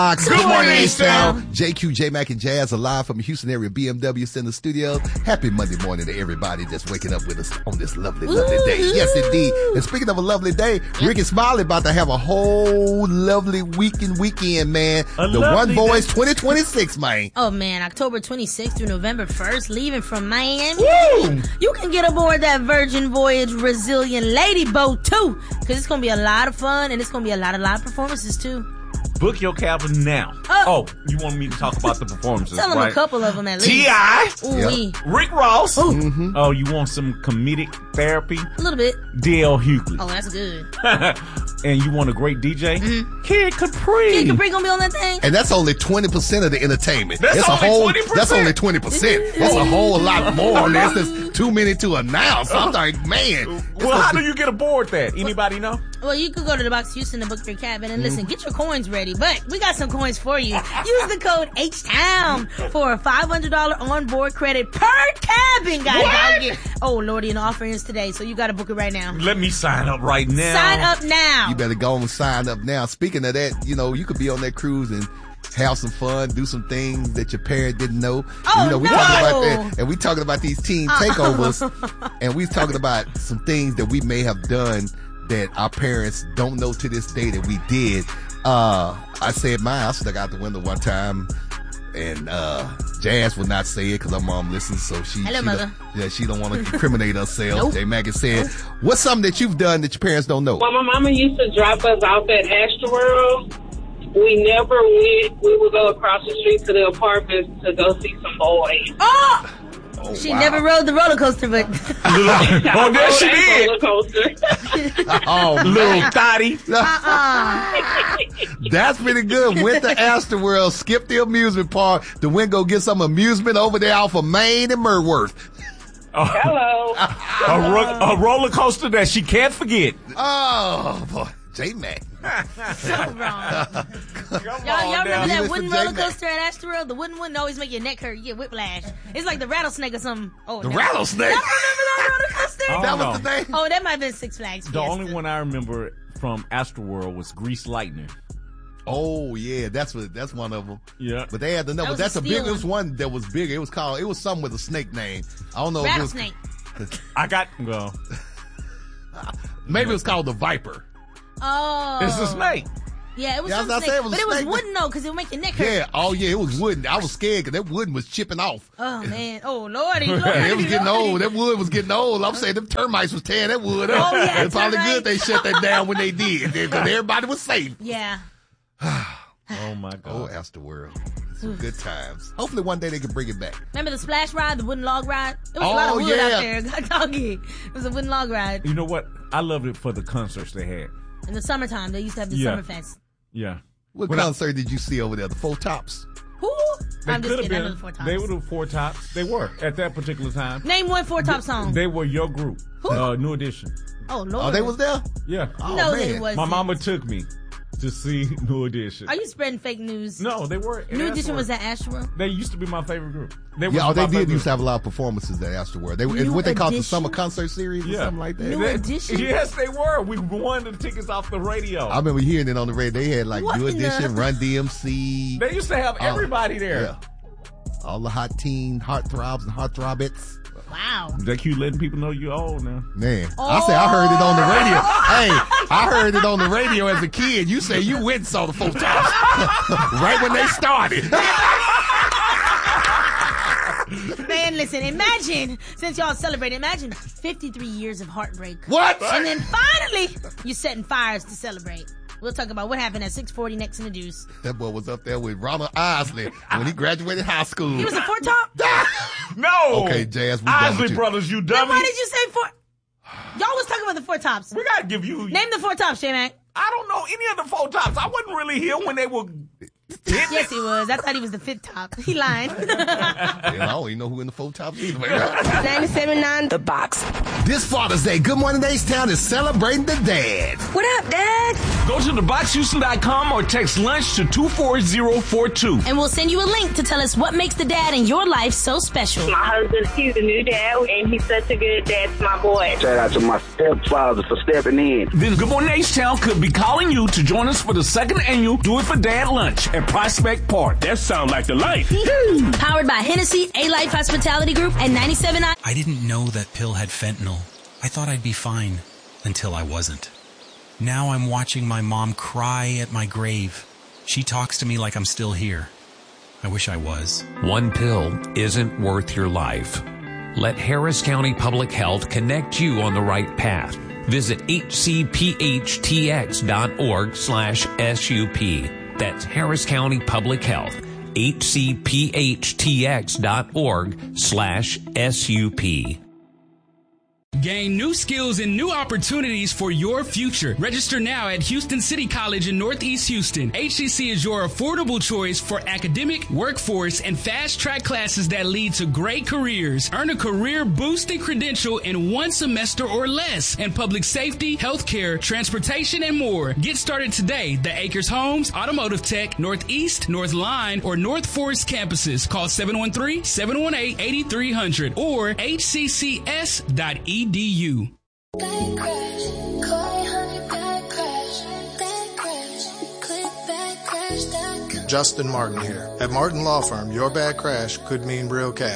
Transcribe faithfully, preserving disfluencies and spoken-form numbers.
Good morning, H-Town. J Q, J-Mac, and Jazz are live from the Houston area B M W Center Studios. Happy Monday morning to everybody that's waking up with us on this lovely, lovely day. Yes, indeed. And speaking of a lovely day, Rick and Smiley about to have a whole lovely weekend weekend, man. A the One Voice twenty twenty-six, man. Oh, man. October twenty-sixth through November first, leaving from Miami. Woo! You can get aboard that Virgin Voyage Resilient Lady Boat, too, because it's going to be a lot of fun, and it's going to be a lot of live performances, too. Book your cabin now. Uh, oh, you want me to talk about the performances, Tell them right? a couple of them at least. T I Ooh-wee. Rick Ross. Mm-hmm. Oh, you want some comedic therapy? A little bit. D L Hughley. Oh, that's good. And you want a great D J? Mm-hmm. Kid Capri. Kid Capri gonna be on that thing? And that's only twenty percent of the entertainment. That's it's only a whole, twenty percent? That's only twenty percent. That's a whole lot more. There's just too many to announce. I'm like, man. Well, how do you get aboard that? Anybody know? Well, you could go to the Box Houston to book your cabin and listen, get your coins ready. But we got some coins for you. Use the code H-Town for a five hundred dollars onboard credit per cabin, guys. What? Oh, Lordy, and offerings today, so you got to book it right now. Let me sign up right now. Sign up now. You better go and sign up now. Speaking of that, you know, you could be on that cruise and have some fun, do some things that your parent didn't know. Oh, you know, we no. talking about that, and we talking about these teen takeovers, and we talking about some things that we may have done that our parents don't know to this day that we did. Uh, I said mine. I stuck out the window one time, and uh, Jazz would not say it because her mom listens, so she, Hello, she mother. Don't, yeah, she don't want to incriminate herself. Nope. J Maggie said, "What's something that you've done that your parents don't know?" Well, my mama used to drop us off at Astroworld. We never went. We would go across the street to the apartments to go see some boys. Oh! Oh, She wow. never rode the roller coaster, but Oh, there she did. Roller coaster. Oh, Little thotty. uh-uh. That's pretty good. Went to Astroworld, skipped the amusement park, to win go get some amusement over there off of Maine and Merworth. Hello. A, ro- a roller coaster that she can't forget. Oh, boy. J-Mac. So wrong. Come Y'all, y'all on now. remember that Mister wooden J-Mac. roller coaster at Astroworld? The wooden one always make your neck hurt. You get whiplash. It's like the rattlesnake or something. Oh, The no. rattlesnake. Y'all remember that roller coaster? Oh, That no. was the thing. Oh, that might have been Six Flags. The Fiesta. only one I remember from Astroworld was Grease Lightning. Oh, yeah. That's what. That's one of them. Yeah. But they had the number. was That's a a big steel one. one that was bigger. It was called, it was something with a snake name. I don't know. Rattlesnake. If it was, I got, well, maybe it was called the Viper. Oh. it's a snake. Yeah, it was Yeah, some I was snake. saying it was but a it was snake. wooden, though, because it would make your neck hurt. Yeah. Oh, yeah. It was wooden. I was scared because that wooden was chipping off. Oh, man. Oh, Lordy. Lordy, It was getting Lordy. old. That wood was getting old. I'm saying them termites was tearing that wood up. Oh, yeah, It's probably termites. good they shut that down when they did because everybody was safe. Yeah. Oh, my Oh, God. Astroworld. Some good times. Hopefully one day they can bring it back. Remember the splash ride, the wooden log ride? It was a lot Oh, of wood yeah. out there. God doggy. It was a wooden log ride. You know what? I loved it for the concerts they had. In the summertime, they used to have the Yeah. summer fest. Yeah. What When I- concert did you see over there? The Four Tops? Who? They I'm just could have kidding. I know been. the Four Tops. They were the Four Tops. They were at that particular time. Name one Four Top song. They were your group. Who? Uh, New Edition. Oh, Lord. Oh, they was there? Yeah. Oh, no, man. they wasn't. My mama took me to see New Edition. Are you spreading fake news? No, they were. New Edition was at Astroworld? They used to be my favorite group. They Yeah, oh, was they my did favorite used to have a lot of performances at Astroworld. They, New what they called the Edition? summer concert series or Yeah. something like that. New They- Edition? Yes, they were. We won the tickets off the radio. I remember hearing it on the radio. They had like What New in the- Edition, Run D M C. They used to have Oh, everybody there. Yeah. All the hot teen heartthrobs and heartthrobettes. Wow. That cute letting people know you old now. Man, I say I heard it on the radio. Hey, I heard it on the radio as a kid. You say you went and saw the Four Tops right when they started. Man, listen, imagine, since y'all celebrate, imagine fifty-three years of heartbreak. What? And then finally, you're setting fires to celebrate. We'll talk about what happened at six forty Next in the Deuce. That boy was up there with Ronald Isley when he graduated high school. He was a Four Top? No. Okay, Jazz, we done Isley with you. Brothers, you Then dummy. why did you say Four? Y'all was talking about the Four Tops. We gotta give you. Name the Four Tops, J-Mac. I don't know any of the Four Tops. I wasn't really here when they were. Yes, he was. I thought he was the fifth top. He lying. Hell, I don't even know who in the Four Tops either. ninety-seven point nine The Box. This Father's Day, Good Morning H-Town is celebrating the dad. What up, Dad? Go to the box houston dot com or text lunch to two four zero four two. And we'll send you a link to tell us what makes the dad in your life so special. My husband, he's a new dad, and he's such a good dad to my boy. Shout out to my stepfather for stepping in. Then Good Morning H-Town could be calling you to join us for the second annual Do It for Dad lunch at at Prospect Park. That sounds like the life. Powered by Hennessy, A-Life Hospitality Group, and ninety-seven point nine. I didn't know that pill had fentanyl. I thought I'd be fine until I wasn't. Now I'm watching my mom cry at my grave. She talks to me like I'm still here. I wish I was. One pill isn't worth your life. Let Harris County Public Health connect you on the right path. Visit H C P H T X dot org slash S U P. That's Harris County Public Health. H C P H T X dot org slash S U P. Gain new skills and new opportunities for your future. Register now at Houston City College in Northeast Houston. H C C is your affordable choice for academic, workforce, and fast-track classes that lead to great careers. Earn a career-boosting credential in one semester or less in public safety, healthcare, transportation, and more. Get started today. The Acres Homes, Automotive Tech, Northeast, North Line, or North Forest campuses. Call seven one three, seven one eight, eight three zero zero or H C C S dot E D U. Back crash, Corey Honey, back crash, back crash, click back crash dot com. Justin Martin here. At Martin Law Firm, your bad crash could mean real cash.